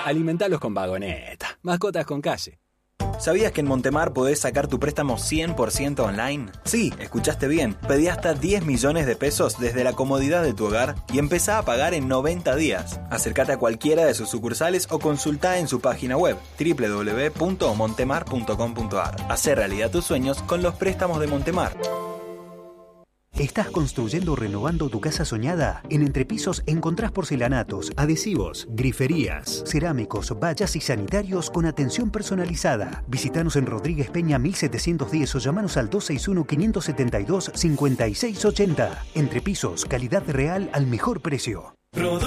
Alimentalos con Vagoneta. Mascotas con calle. ¿Sabías que en Montemar podés sacar tu préstamo 100% online? Sí, escuchaste bien. Pedí hasta 10 millones de pesos desde la comodidad de tu hogar y empezá a pagar en 90 días. Acércate a cualquiera de sus sucursales o consultá en su página web www.montemar.com.ar. Hacé realidad tus sueños con los préstamos de Montemar. ¿Estás construyendo o renovando tu casa soñada? En Entrepisos encontrás porcelanatos, adhesivos, griferías, cerámicos, vallas y sanitarios con atención personalizada. Visítanos en Rodríguez Peña 1710 o llamanos al 261-572-5680. Entrepisos, calidad real al mejor precio.